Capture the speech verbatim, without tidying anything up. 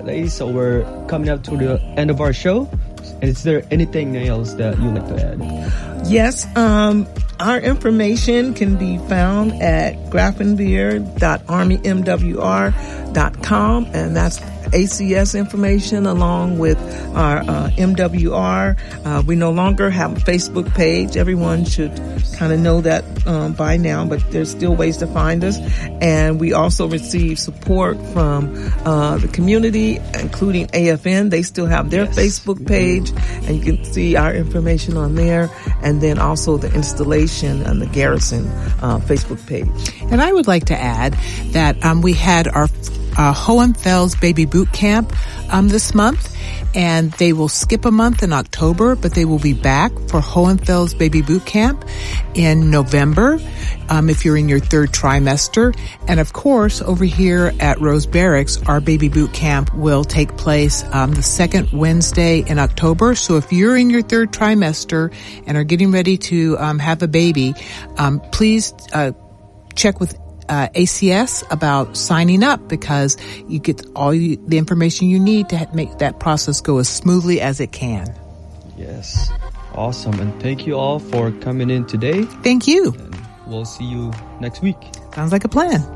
Lay, so we're coming up to the end of our show. Is there anything else that you'd like to add? Yes, um, our information can be found at grafenveer dot army m w r dot com, and that's A C S information along with our uh, M W R. Uh, we no longer have a Facebook page. Everyone should kind of know that um, by now, but there's still ways to find us. And we also receive support from uh, the community, including A F N. They still have their yes. Facebook page, and you can see our information on there. And then also the installation on the Garrison uh, Facebook page. And I would like to add that um, we had our Uh, Hohenfels Baby Boot Camp um, this month, and they will skip a month in October, but they will be back for Hohenfels Baby Boot Camp in November um, if you're in your third trimester. And of course, over here at Rose Barracks, our Baby Boot Camp will take place um, the second Wednesday in October. So if you're in your third trimester and are getting ready to um, have a baby, um, please uh, check with Uh, A C S about signing up, because you get all you, the information you need to make that process go as smoothly as it can. Yes. Awesome. And thank you all for coming in today. Thank you. And we'll see you next week. Sounds like a plan.